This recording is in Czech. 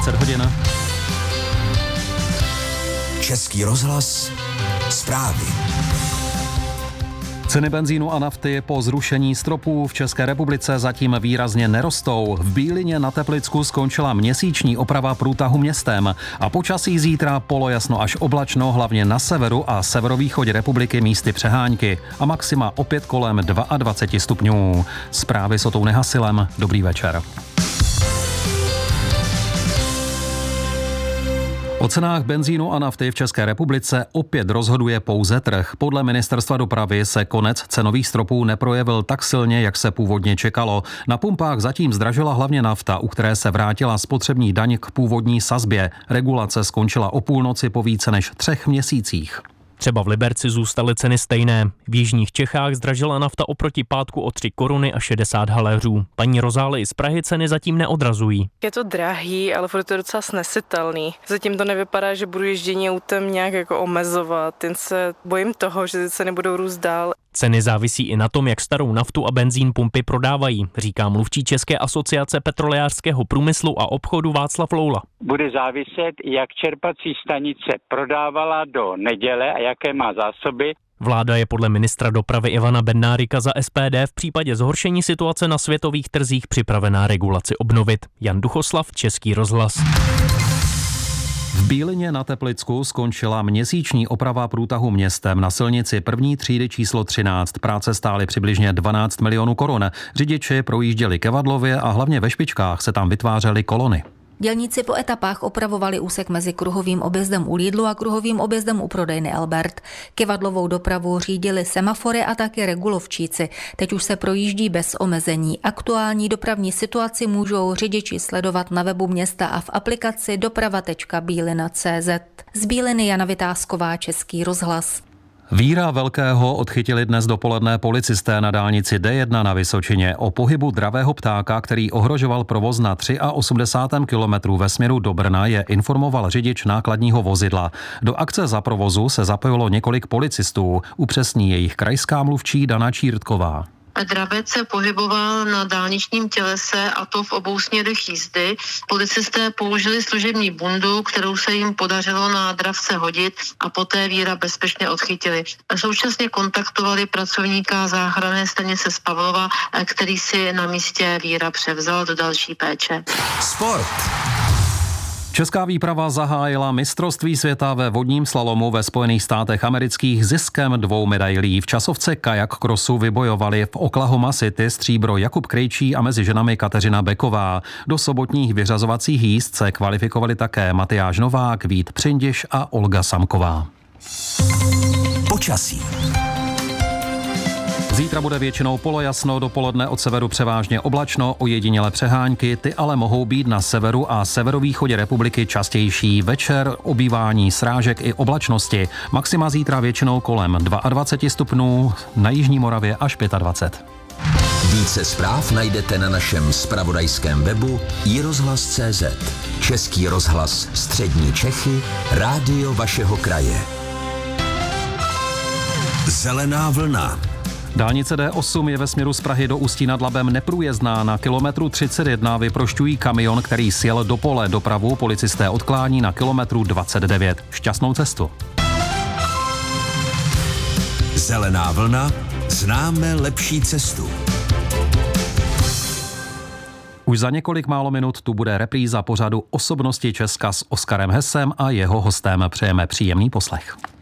20 hodin. Český rozhlas, zprávy. Ceny benzínu a nafty po zrušení stropů v České republice zatím výrazně nerostou. V Bílině na Teplicku skončila měsíční oprava průtahu městem a počasí zítra polojasno až oblačno, hlavně na severu a severovýchodě republiky místy přehánky a maxima opět kolem 22 stupňů. Zprávy s Otou Nehasilem. Dobrý večer. O cenách benzínu a nafty v České republice opět rozhoduje pouze trh. Podle ministerstva dopravy se konec cenových stropů neprojevil tak silně, jak se původně čekalo. Na pumpách zatím zdražila hlavně nafta, u které se vrátila spotřební daň k původní sazbě. Regulace skončila o půlnoci po více než 3 měsících. Třeba v Liberci zůstaly ceny stejné. V jižních Čechách zdražila nafta oproti pátku o 3 koruny a 60 haléřů. Paní Rozály z Prahy ceny zatím neodrazují. Je to drahý, ale furt je docela snesitelný. Zatím to nevypadá, že budu ježdění autem nějak jako omezovat. Jen se bojím toho, že ty ceny budou růst dál. Ceny závisí i na tom, jak starou naftu a benzín pumpy prodávají, říká mluvčí České asociace petrolejářského průmyslu a obchodu Václav Loula. Bude záviset, jak čerpací stanice prodávala do neděle a jaké má zásoby. Vláda je podle ministra dopravy Ivana Bednárika za SPD v případě zhoršení situace na světových trzích připravená regulaci obnovit. Jan Duchoslav, Český rozhlas. V Bílině na Teplicku skončila měsíční oprava průtahu městem na silnici první třídy číslo 13. Práce stály přibližně 12 milionů korun. Řidiči projížděli kevadlově a hlavně ve špičkách se tam vytvářely kolony. Dělníci po etapách opravovali úsek mezi kruhovým objezdem u Lidlu a kruhovým objezdem u prodejny Albert. Kevadlovou dopravu řídili semafory a taky regulovčíci. Teď už se projíždí bez omezení. Aktuální dopravní situaci můžou řidiči sledovat na webu města a v aplikaci doprava.bílina.cz. Z Bíliny Jana Vytázková, Český rozhlas. Víra Velkého odchytili dnes dopoledne policisté na dálnici D1 na Vysočině. O pohybu dravého ptáka, který ohrožoval provoz na 83. kilometru ve směru do Brna, je informoval řidič nákladního vozidla. Do akce za provozu se zapojilo několik policistů, upřesní jejich krajská mluvčí Dana Čírtková. Dravec se pohyboval na dálničním tělese, a to v obou směrech jízdy. Policisté použili služební bundu, kterou se jim podařilo na dravce hodit, a poté Víra bezpečně odchytili. Současně kontaktovali pracovníka záchranné stanice z Pavlova, který si na místě Víra převzal do další péče. Sport. Česká výprava zahájila mistrovství světa ve vodním slalomu ve Spojených státech amerických ziskem 2 medailí. V časovce kajak krosu vybojovali v Oklahoma City stříbro Jakub Krejčí a mezi ženami Kateřina Beková. Do sobotních vyřazovacích jízd se kvalifikovali také Matyáš Novák, Vít Přindiš a Olga Samková. Počasí. Zítra bude většinou polojasno, dopoledne od severu převážně oblačno, ojedinělé přehánky, ty ale mohou být na severu a severovýchodě republiky častější. Večer obývání srážek i oblačnosti. Maxima zítra většinou kolem 22 stupňů, na jižní Moravě až 25. Více zpráv najdete na našem zpravodajském webu iRozhlas.cz. Český rozhlas Střední Čechy, rádio vašeho kraje. Zelená vlna. Dálnice D8 je ve směru z Prahy do Ústí nad Labem neprůjezdná. Na kilometru 31 vyprošťují kamion, který sjel do pole. Dopravu policisté odklání na kilometru 29. Šťastnou cestu. Zelená vlna. Známe lepší cestu. Už za několik málo minut tu bude repríza pořadu Osobnosti Česka s Oskarem Hesem a jeho hostem. Přejeme příjemný poslech.